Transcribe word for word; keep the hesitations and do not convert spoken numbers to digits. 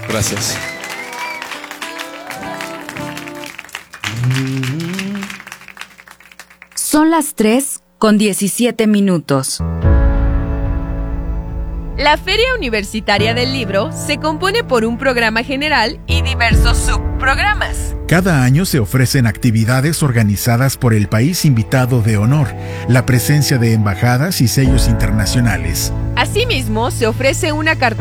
Gracias. Son las tres con diecisiete minutos. La Feria Universitaria del Libro se compone por un programa general y diversos subprogramas. Cada año se ofrecen actividades organizadas por el país invitado de honor, la presencia de embajadas y sellos internacionales. Asimismo, se ofrece una cartelera